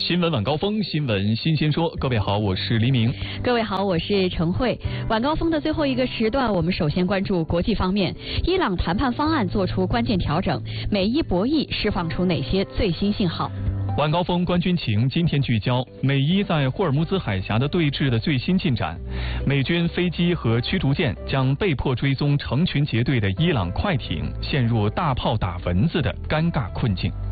新闻晚高峰，新闻新鲜说。各位好，我是黎明。 各位好，我是程慧。晚高峰的最后一个时段，我们首先关注国际方面。伊朗谈判方案做出关键调整，美伊博弈释放出哪些最新信号？ 晚高峰观军情，今天聚焦美伊在霍尔木兹海峡的对峙的最新进展。美军飞机和驱逐舰将被迫追踪成群结队的伊朗快艇，陷入大炮打蚊子的尴尬困境。